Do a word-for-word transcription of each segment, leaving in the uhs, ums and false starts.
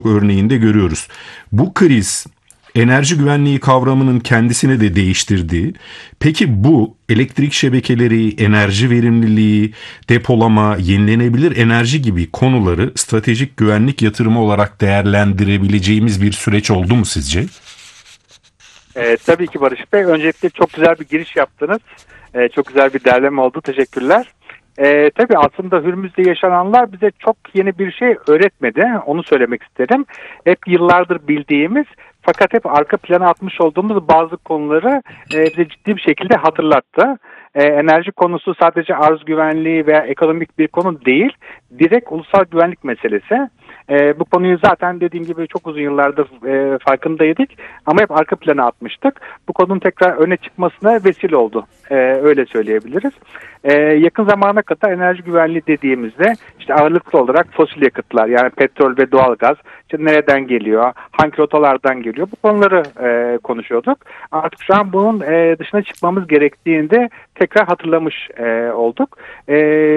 örneğinde görüyoruz. Bu kriz enerji güvenliği kavramının kendisini de değiştirdiği. Peki bu elektrik şebekeleri, enerji verimliliği, depolama, yenilenebilir enerji gibi konuları stratejik güvenlik yatırımı olarak değerlendirebileceğimiz bir süreç oldu mu sizce? E, tabii ki Barış Bey. Öncelikle çok güzel bir giriş yaptınız. E, çok güzel bir derleme oldu. Teşekkürler. E, tabii aslında Hürmüz'de yaşananlar bize çok yeni bir şey öğretmedi. Onu söylemek isterim. Hep yıllardır bildiğimiz fakat hep arka plana atmış olduğumuz bazı konuları e, bize ciddi bir şekilde hatırlattı. E, enerji konusu sadece arz güvenliği veya ekonomik bir konu değil, direkt ulusal güvenlik meselesi. E, bu konuyu zaten dediğim gibi çok uzun yıllardır e, farkındaydık ama hep arka plana atmıştık. Bu konunun tekrar öne çıkmasına vesile oldu. E, öyle söyleyebiliriz. E, yakın zamana kadar enerji güvenliği dediğimizde işte ağırlıklı olarak fosil yakıtlar, yani petrol ve doğalgaz, işte nereden geliyor, hangi rotalardan geliyor, bu konuları e, konuşuyorduk. Artık şu an bunun e, dışına çıkmamız gerektiğinde tekrar hatırlamış e, olduk. E,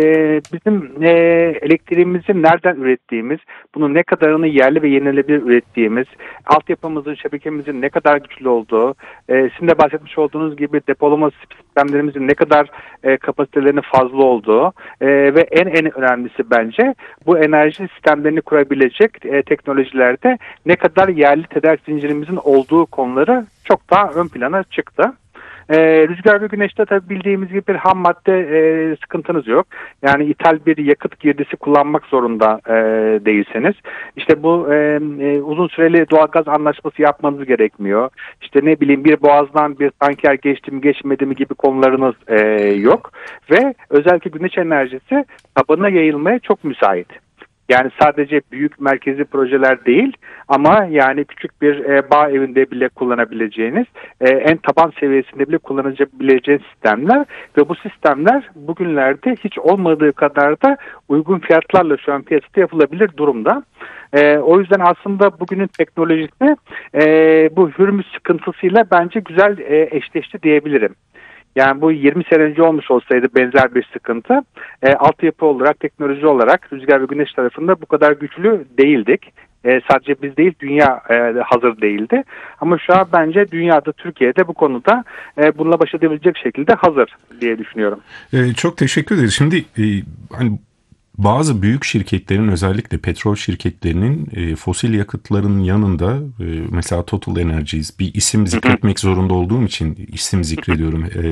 bizim e, elektriğimizi nereden ürettiğimiz, bunun ne kadarını yerli ve yenilenebilir ürettiğimiz, altyapımızın, şebekemizin ne kadar güçlü olduğu, e, sizin de bahsetmiş olduğunuz gibi depolama sistemlerimizin ne kadar e, kapasitelerinin fazla olduğu e, ve en en önemlisi bence bu enerji sistemlerini kurabilecek e, teknolojilerde ne kadar yerli tedarik zincirimizin olduğu konuları çok daha ön plana çıktı. Ee, rüzgar ve güneşte tabii bildiğimiz gibi bir ham madde e, sıkıntınız yok. Yani ithal bir yakıt girdisi kullanmak zorunda e, değilseniz. İşte bu e, e, uzun süreli doğalgaz anlaşması yapmanız gerekmiyor. İşte ne bileyim bir boğazdan bir tanker geçti mi geçmedi mi gibi konularınız e, yok. Ve özellikle güneş enerjisi tabanına yayılmaya çok müsait. Yani sadece büyük merkezi projeler değil ama yani küçük bir e, bağ evinde bile kullanabileceğiniz, e, en taban seviyesinde bile kullanabileceğiniz sistemler ve bu sistemler bugünlerde hiç olmadığı kadar da uygun fiyatlarla şu an piyasada yapılabilir durumda. E, o yüzden aslında bugünün teknolojisi e, bu Hürmüz sıkıntısıyla bence güzel e, eşleşti diyebilirim. Yani bu yirmi sene önce olmuş olsaydı benzer bir sıkıntı, e, altyapı olarak, teknoloji olarak rüzgar ve güneş tarafında bu kadar güçlü değildik. E, sadece biz değil, dünya e, hazır değildi. Ama şu an bence dünyada, Türkiye'de bu konuda e, bununla baş edebilecek şekilde hazır diye düşünüyorum. E, çok teşekkür ederiz. Şimdi e, hani bazı büyük şirketlerin, özellikle petrol şirketlerinin e, fosil yakıtların yanında e, mesela Total Energies, bir isim zikretmek zorunda olduğum için isim zikrediyorum. E,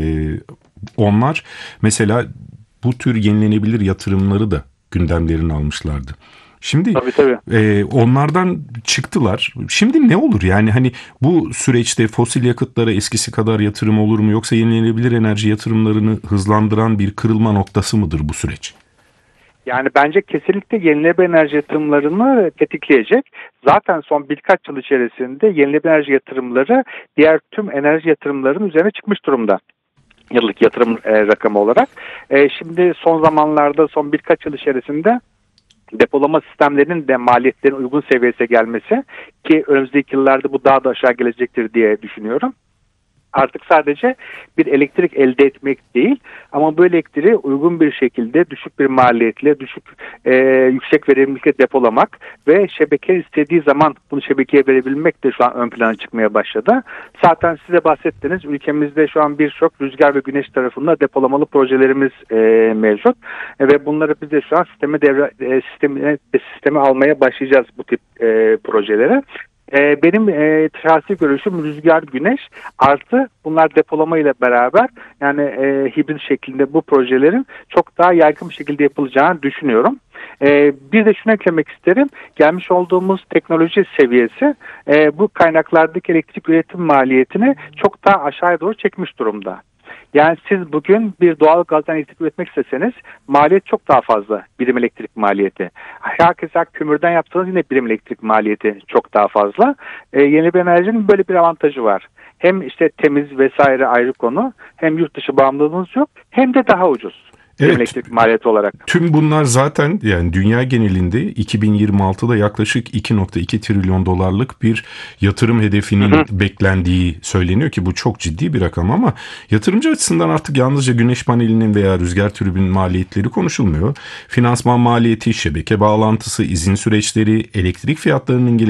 onlar mesela bu tür yenilenebilir yatırımları da gündemlerine almışlardı. Şimdi tabii, tabii. E, onlardan çıktılar. Şimdi ne olur? Yani hani bu süreçte fosil yakıtlara eskisi kadar yatırım olur mu? Yoksa yenilenebilir enerji yatırımlarını hızlandıran bir kırılma noktası mıdır bu süreç? Yani bence kesinlikle yenilenebilir enerji yatırımlarını tetikleyecek. Zaten son birkaç yıl içerisinde yenilenebilir enerji yatırımları diğer tüm enerji yatırımlarının üzerine çıkmış durumda. Yıllık yatırım e, rakamı olarak. E, şimdi son zamanlarda, son birkaç yıl içerisinde depolama sistemlerinin de maliyetlerin uygun seviyesine gelmesi, ki önümüzdeki yıllarda bu daha da aşağı gelecektir diye düşünüyorum. Artık sadece bir elektrik elde etmek değil ama bu elektriği uygun bir şekilde düşük bir maliyetle, düşük e, yüksek verimlilikle depolamak ve şebeke istediği zaman bunu şebekeye verebilmek de şu an ön plana çıkmaya başladı. Zaten size bahsettiniz, ülkemizde şu an birçok rüzgar ve güneş tarafında depolamalı projelerimiz e, mevcut e, ve bunları biz de şu an sisteme devre e, sisteme, sisteme almaya başlayacağız, bu tip e, projelere. Benim e, şahsi görüşüm rüzgar, güneş artı bunlar depolama ile beraber yani e, hibrit şeklinde bu projelerin çok daha yaygın bir şekilde yapılacağını düşünüyorum. E, bir de şunu eklemek isterim. Gelmiş olduğumuz teknoloji seviyesi e, bu kaynaklardaki elektrik üretim maliyetini çok daha aşağıya doğru çekmiş durumda. Yani siz bugün bir doğal gazdan elektrik üretmek isteseniz maliyet çok daha fazla, birim elektrik maliyeti. Herkese kömürden yapsanız yine birim elektrik maliyeti çok daha fazla. E, yenilenebilir enerjinin böyle bir avantajı var. Hem işte temiz vesaire ayrı konu, hem yurt dışı bağımlılığınız yok, hem de daha ucuz. Evet, elektrik maliyeti olarak. Tüm bunlar zaten yani dünya genelinde iki bin yirmi altıda yaklaşık iki virgül iki trilyon dolarlık bir yatırım hedefinin hı hı. beklendiği söyleniyor ki bu çok ciddi bir rakam, ama yatırımcı açısından artık yalnızca güneş panelinin veya rüzgar türbinin maliyetleri konuşulmuyor. Finansman maliyeti, şebeke bağlantısı, izin süreçleri, elektrik fiyatlarının